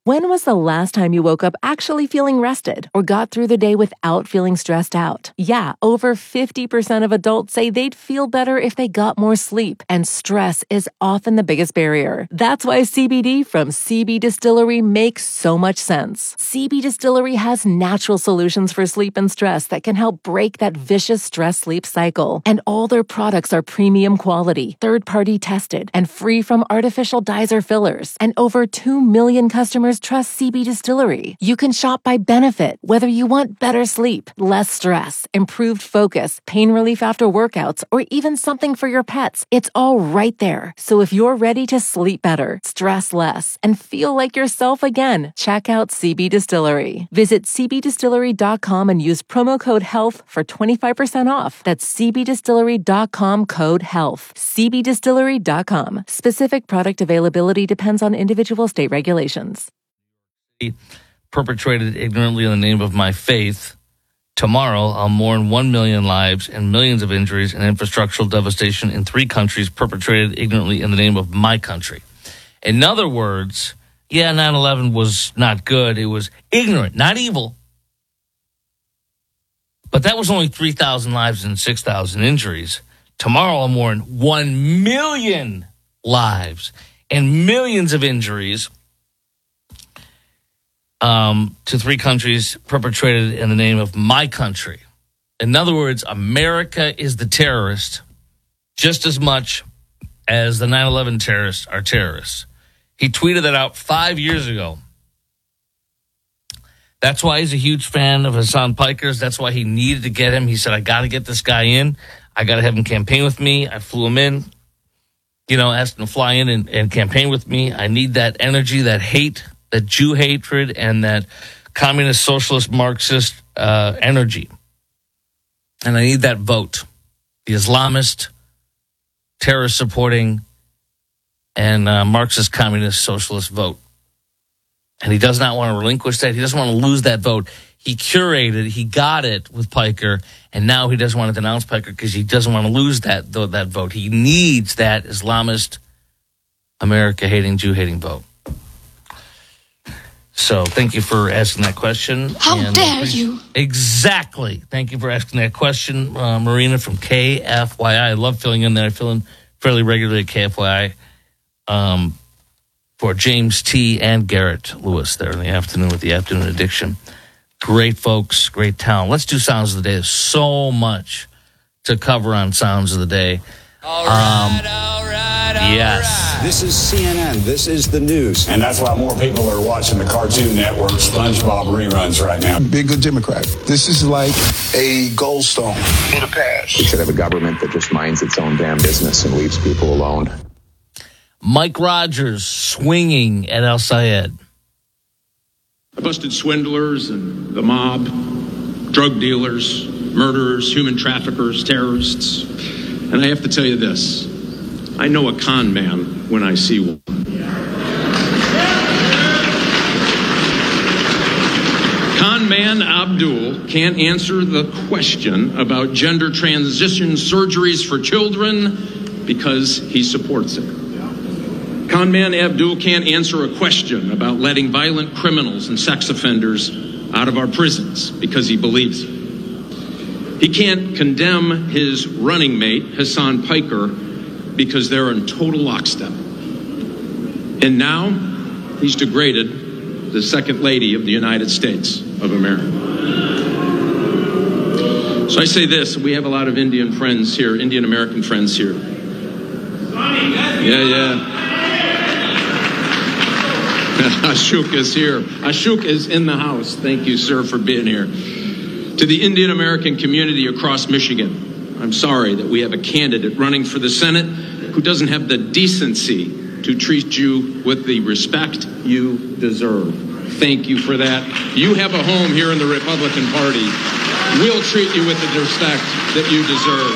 When was the last time you woke up actually feeling rested or got through the day without feeling stressed out? Yeah, over 50% of adults say they'd feel better if they got more sleep, and stress is often the biggest barrier. That's why CBD from CB Distillery makes so much sense. CB Distillery has natural solutions for sleep and stress that can help break that vicious stress-sleep cycle. And all their products are premium quality, third-party tested, and free from artificial dyes or fillers. And over 2 million customers trust CB Distillery. You can shop by benefit, whether you want better sleep, less stress, improved focus, pain relief after workouts, or even something for your pets. It's all right there. So if you're ready to sleep better, stress less, and feel like yourself again, check out CB Distillery. Visit cbdistillery.com and use promo code HEALTH for 25% off. That's cbdistillery.com, code HEALTH. cbdistillery.com. Specific product availability depends on individual state regulations. Perpetrated ignorantly in the name of my faith. Tomorrow, I'll mourn 1 million lives and millions of injuries and infrastructural devastation in 3 countries perpetrated ignorantly in the name of my country. In other words, 9/11 was not good. It was ignorant, not evil. But that was only 3,000 lives and 6,000 injuries. Tomorrow, I'll mourn 1 million lives and millions of injuries to 3 countries perpetrated in the name of my country. In other words, America is the terrorist just as much as the 9/11 terrorists are terrorists. He tweeted that out 5 years ago. That's why he's a huge fan of Hasan Pikers. That's why he needed to get him. He said, I got to get this guy in. I got to have him campaign with me. I flew him in, asked him to fly in and campaign with me. I need that energy, that hate, that Jew hatred, and that communist, socialist, Marxist energy. And I need that vote. The Islamist, terrorist-supporting, and Marxist, communist, socialist vote. And he does not want to relinquish that. He doesn't want to lose that vote. He curated, he got it with Piker, and now he doesn't want to denounce Piker because he doesn't want to lose that vote. He needs that Islamist, America-hating, Jew-hating vote. So thank you for asking that question. How dare you? Exactly. Thank you for asking that question, Marina from KFYI. I love filling in there. I fill in fairly regularly at KFYI for James T. and Garrett Lewis there in the afternoon with the Afternoon Addiction. Great folks, great talent. Let's do Sounds of the Day. There's so much to cover on Sounds of the Day. All right. Yes. This is CNN. This is the news. And that's why more people are watching the Cartoon Network SpongeBob reruns right now. Be a good Democrat. This is like a goldstone in the past. We should have a government that just minds its own damn business and leaves people alone. Mike Rogers swinging at Al Sayed. I busted swindlers and the mob, drug dealers, murderers, human traffickers, terrorists. And I have to tell you this. I know a con man when I see one. Con man Abdul can't answer the question about gender transition surgeries for children because he supports it. Con man Abdul can't answer a question about letting violent criminals and sex offenders out of our prisons because he believes it. He can't condemn his running mate, Hasan Piker, because they're in total lockstep. And now he's degraded the Second Lady of the United States of America. So I say this, we have a lot of Indian friends here, Indian American friends here. Yeah. Ashok is here. Ashok is in the house. Thank you, sir, for being here. To the Indian American community across Michigan, I'm sorry that we have a candidate running for the Senate who doesn't have the decency to treat you with the respect you deserve. Thank you for that. You have a home here in the Republican Party. We'll treat you with the respect that you deserve.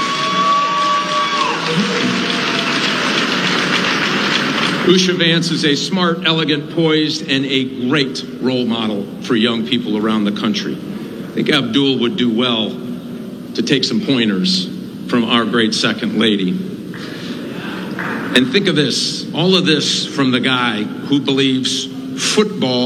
Usha Vance is a smart, elegant, poised, and a great role model for young people around the country. I think Abdul would do well to take some pointers from our great Second Lady. And think of this, all of this from the guy who believes football